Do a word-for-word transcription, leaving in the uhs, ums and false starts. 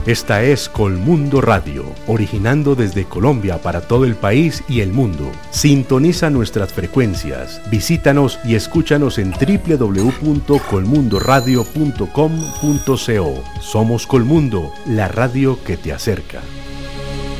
Esta es Colmundo Radio, originando desde Colombia para todo el país y el mundo. Sintoniza nuestras frecuencias, visítanos y escúchanos en doble u doble u doble u punto colmundo radio punto com punto co. Somos Colmundo, la radio que te acerca.